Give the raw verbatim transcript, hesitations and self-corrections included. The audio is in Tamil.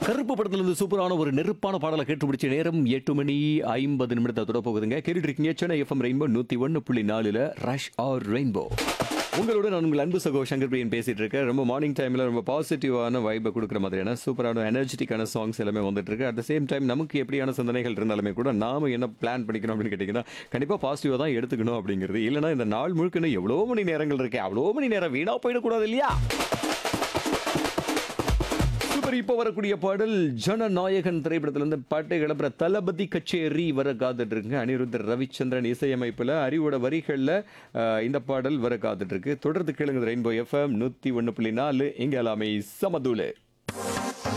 கருப்பு படத்துல இருந்து சூப்பரான ஒரு நெருப்பான பாடலை கேட்டு பிடிச்ச நேரம் எட்டு மணி ஐம்பது நிமிடத்தை தொட போகுதுங்க. கேட்டுட்டு இருக்கீங்க சென்னை எஃப்எம் ரெயின்போ நூத்தி ஒன்னு புள்ளி நாலுல ரஷ் ஆர் ரெயின்போ. உங்களோட நான் உங்கள் அன்பு சகோ சங்கர் பிரியன் பேசிட்டு இருக்கேன். ரொம்ப மார்னிங் டைம்ல ரொம்ப பாசிட்டிவான வைபை கொடுக்குற மாதிரியான சூப்பரான எனர்ஜெட்டிக்கான சாங்ஸ் எல்லாமே வந்துட்டு இருக்கு. அட் த சேம் டைம் நமக்கு எப்படியான சிந்தனைகள் இருந்தாலுமே கூட நாம என்ன பிளான் பண்ணிக்கணும் அப்படின்னு கேட்டீங்கன்னா கண்டிப்பா பாசிட்டிவா தான் எடுத்துக்கணும் அப்படிங்கிறது. இல்லைன்னா இந்த நாள் முழுக்கணும் எவ்வளோ மணி நேரங்கள் இருக்கு, அவ்வளோ மணி நேரம் வீணா போயிடக்கூடாது இல்லையா? இப்போ வரக்கூடிய பாடல் ஜனநாயகன் திரைப்படத்திலிருந்து பாட்டை கிளப்புற தளபதி கச்சேரி வர காத்துட்டு இருக்கு. அனிருத்தர் ரவிச்சந்திரன் இசையமைப்புல அறிவோட வரிகள்ல அஹ், இந்த பாடல் வர காத்துட்டு இருக்கு. தொடர்ந்து கேளுங்க ரெயின்போ எஃப்எம் நூத்தி ஒன்னு புள்ளி நாலு. இங்க எல்லாமே சமதூளு.